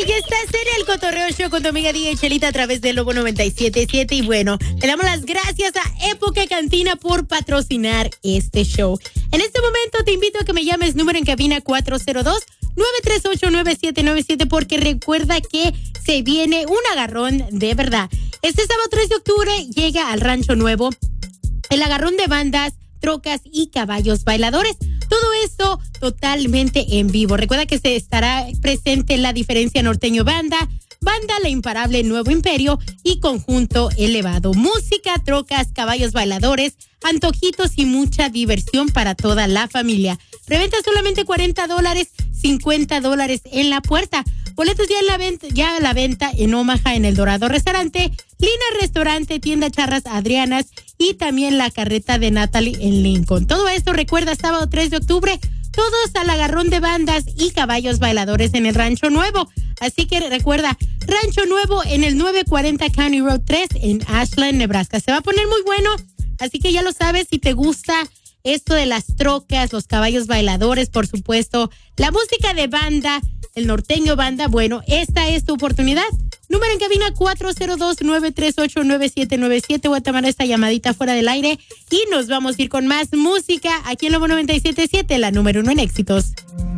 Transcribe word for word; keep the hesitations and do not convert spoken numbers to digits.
Y ya estás en el Cotorreo Show con tu amiga D J Chelita a través de Lobo noventa y siete punto siete. Y bueno, le damos las gracias a Época Cantina por patrocinar este show. En este momento te invito a que me llames, número en cabina cuatro cero dos, nueve tres ocho, nueve siete nueve siete, porque recuerda que se viene un agarrón de verdad. Este sábado tres de octubre llega al Rancho Nuevo el agarrón de bandas, trocas y caballos bailadores. Todo esto totalmente en vivo. Recuerda que se estará presente La Diferencia Norteño Banda, Banda La Imparable Nuevo Imperio y Conjunto Elevado. Música, trocas, caballos bailadores, antojitos y mucha diversión para toda la familia. Preventa solamente cuarenta dólares, cincuenta dólares en la puerta. Boletos ya, en la venta, ya a la venta en Omaha, en El Dorado Restaurante, Lina Restaurante, Tienda Charras Adrianas y también la carreta de Natalie en Lincoln. Todo esto, recuerda, sábado tres de octubre, todos al agarrón de bandas y caballos bailadores en el Rancho Nuevo. Así que recuerda, Rancho Nuevo en el novecientos cuarenta County Road tres en Ashland, Nebraska. Se va a poner muy bueno, así que ya lo sabes, si te gusta esto de las trocas, los caballos bailadores, por supuesto, la música de banda, el norteño banda, bueno, esta es tu oportunidad. Número en cabina cuatro cero dos, nueve tres ocho, nueve siete nueve siete. Voy a tomar esta llamadita fuera del aire y nos vamos a ir con más música aquí en Lobo noventa y siete punto siete, la número uno en éxitos.